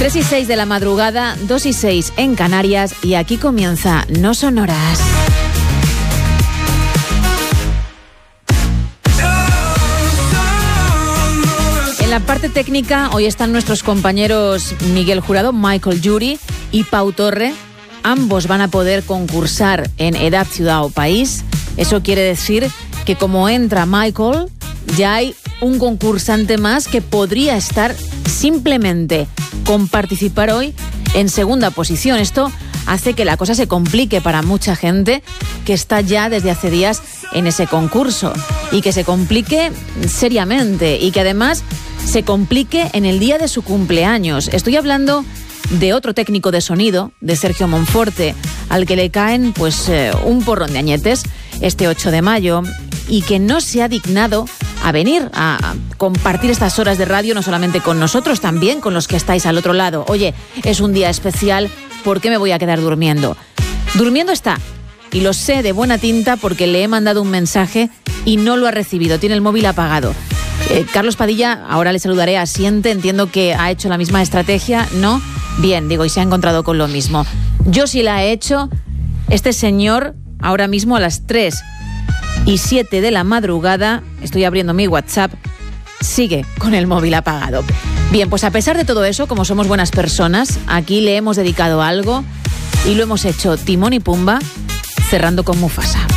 3:06 de la madrugada, 2:06 en Canarias, y aquí comienza No Sonoras. En la parte técnica hoy están nuestros compañeros Miguel Jurado, Michael Yuri y Pau Torre. Ambos van a poder concursar en Edad, Ciudad o País. Eso quiere decir que como entra Michael, ya hay un concursante más que podría estar simplemente con participar hoy en segunda posición. Esto hace que la cosa se complique para mucha gente que está ya desde hace días en ese concurso, y que se complique seriamente, y que además se complique en el día de su cumpleaños. Estoy hablando de otro técnico de sonido, de Sergio Monforte, al que le caen un porrón de añetes este 8 de mayo y que no se ha dignado a venir a compartir estas horas de radio, no solamente con nosotros, también con los que estáis al otro lado. Oye, es un día especial, ¿por qué me voy a quedar durmiendo? Durmiendo está, y lo sé de buena tinta porque le he mandado un mensaje y no lo ha recibido, tiene el móvil apagado. Carlos Padilla, ahora le saludaré, asiente, entiendo que ha hecho la misma estrategia, ¿no? Bien, digo, y se ha encontrado con lo mismo. Yo sí la he hecho. Este señor, ahora mismo a las 3:07 de la madrugada, estoy abriendo mi WhatsApp, sigue con el móvil apagado. Bien, pues a pesar de todo eso, como somos buenas personas, aquí le hemos dedicado algo y lo hemos hecho Timón y Pumba, cerrando con Mufasa.